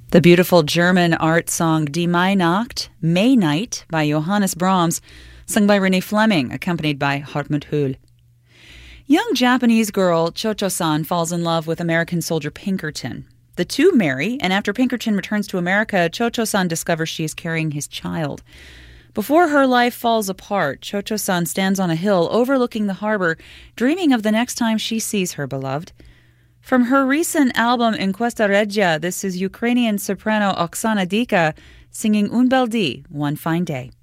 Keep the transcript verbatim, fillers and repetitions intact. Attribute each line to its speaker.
Speaker 1: The beautiful German art song Die Mainacht, May Night, by Johannes Brahms, sung by Renee Fleming, accompanied by Hartmut Höhl. Young Japanese girl Cho-Cho-san falls in love with American soldier Pinkerton. The two marry, and after Pinkerton returns to America, Cho-Cho-san discovers she is carrying his child. Before her life falls apart, Cho-Cho-san stands on a hill overlooking the harbor, dreaming of the next time she sees her beloved. From her recent album In Questa Regia, this is Ukrainian soprano Oksana Dika singing Un bel di, One Fine Day.